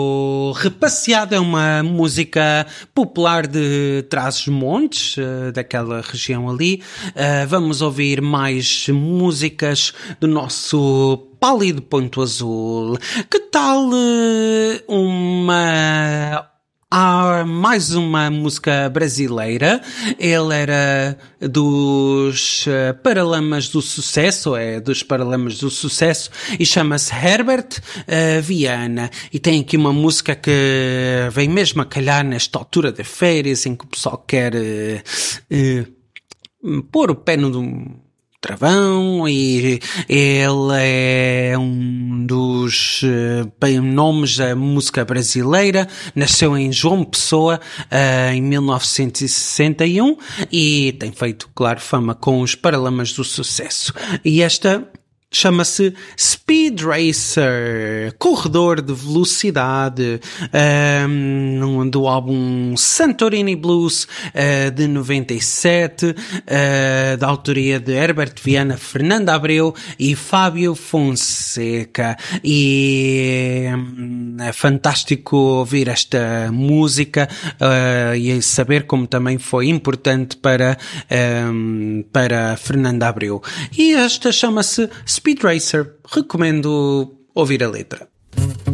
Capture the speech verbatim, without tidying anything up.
O Repasseado é uma música popular de Trás-os-Montes, daquela região ali. Vamos ouvir mais músicas do nosso Pálido Ponto Azul. Que tal uma... Há mais uma música brasileira. Ele era dos uh, Paralamas do Sucesso, é dos Paralamas do Sucesso, e chama-se Herbert uh, Viana. E tem aqui uma música que vem mesmo a calhar nesta altura de férias, em que o pessoal quer uh, uh, pôr o pé no travão, e ele é um dos uh, nomes da música brasileira. Nasceu em João Pessoa uh, em mil novecentos e sessenta e um e tem feito, claro, fama com os Paralamas do Sucesso. E esta chama-se Speed Racer, corredor de velocidade, um, do álbum Santorini Blues uh, de noventa e sete, uh, da autoria de Herbert Viana, Fernanda Abreu e Fábio Fonseca. E um, é fantástico ouvir esta música uh, e saber como também foi importante para, um, para Fernanda Abreu. E esta chama-se Speed Racer. Recomendo ouvir a letra.